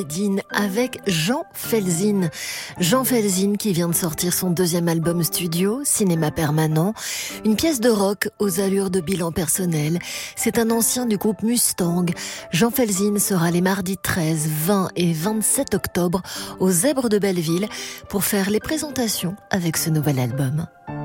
Made in avec Jean Felzin. Jean Felzin qui vient de sortir son deuxième album studio, Cinéma Permanent, une pièce de rock aux allures de bilan personnel. C'est un ancien du groupe Mustang. Jean Felzin sera les mardis 13, 20 et 27 octobre aux Zèbres de Belleville pour faire les présentations avec ce nouvel album.